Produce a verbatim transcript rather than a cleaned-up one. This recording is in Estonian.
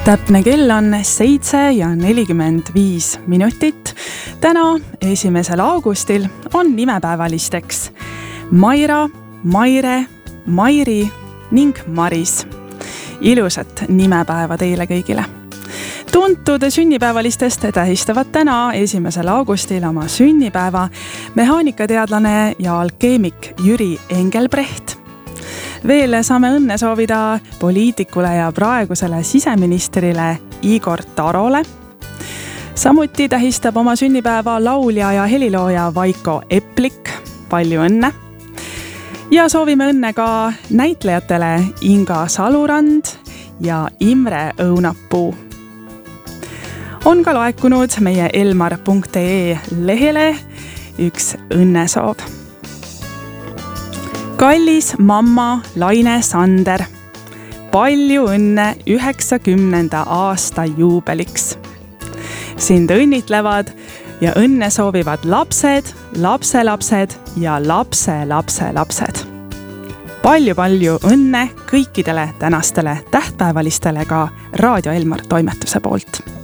Täpne kell on seitse ja nelikümmend viis minutit. Täna, esimesel augustil, on nimepäevalisteks Maira, Maire, Mairi ning Maris. Ilusat nimepäeva teile kõigile. Tuntud sünnipäevalistest tähistavad täna, esimesel augustil oma sünnipäeva mehaanikateadlane ja alkeemik Jüri Engelbrecht. Veel saame õnne soovida poliitikule ja praegusele siseministrile Igor Tarole. Samuti tähistab oma sünnipäeva laulja ja helilooja Vaiko Eplik. Palju õnne! Ja soovime õnne ka näitlejatele Inga Salurand ja Imre Õunapuu. On ka laekunud meie elmar punkt ee lehele üks õnnesoov. Kallis mamma Laine Sander, palju õnne üheksakümnenda aasta juubeliks. Sind õnnitlevad ja õnne soovivad lapsed, lapselapsed ja lapselapselapsed. Palju-palju õnne kõikidele tänastele tähtpäevalistele ka Raadio Elmar toimetuse poolt.